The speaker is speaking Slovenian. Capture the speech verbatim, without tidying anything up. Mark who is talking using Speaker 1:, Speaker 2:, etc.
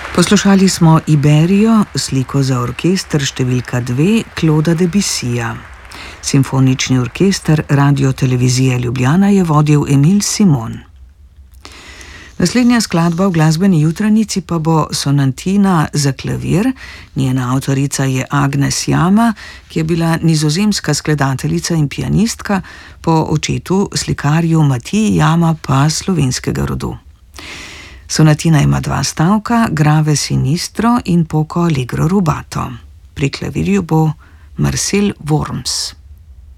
Speaker 1: Poslušali smo Iberijo, sliko za orkester številka dve Clauda Debussija. Simfonični orkester Radiotelevizije Ljubljana je vodil Emil Simon. Naslednja skladba v glasbeni jutranici pa bo sonatina za klavir. Njena avtorica je Agnes Jama, ki je bila nizozemska skladateljica in pianistka, po očetu slikarju Matiji Jama pa slovenskega rodu. Sonatina ima dva stavka, grave sinistro in poco allegro rubato. Pri klavirju bo Marcel Worms.